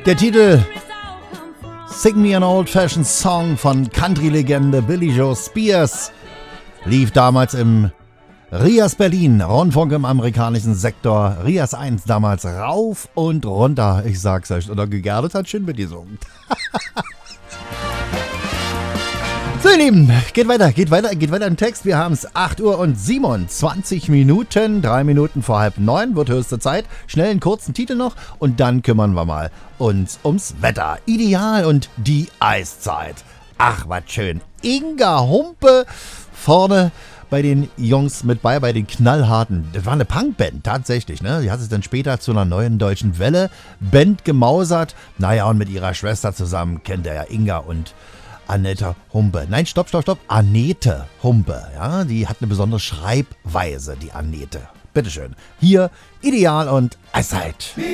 Der Titel Sing Me an Old-Fashioned Song von Country-Legende Billy Joe Spears lief damals im RIAS Berlin, Rundfunk im amerikanischen Sektor, RIAS 1 damals rauf und runter. Ich sag's euch, oder Gerdet hat schön mitgesungen. So ihr Lieben, geht weiter im Text. Wir haben es 8 Uhr und 27 Minuten, 3 Minuten vor 8:30, wird höchste Zeit. Schnell einen kurzen Titel noch und dann kümmern wir mal uns ums Wetter. Ideal und die Eiszeit. Ach, was schön. Inga Humpe vorne bei den Jungs mit bei den Knallharten. Das war eine Punkband, tatsächlich, ne? Die hat sich dann später zu einer neuen deutschen Welle-Band gemausert. Naja, und mit ihrer Schwester zusammen kennt er ja Inga und Annette Humpe. Nein, stopp. Annette Humpe, ja? Die hat eine besondere Schreibweise, die Annette. Bitteschön. Hier Ideal und Eiszeit.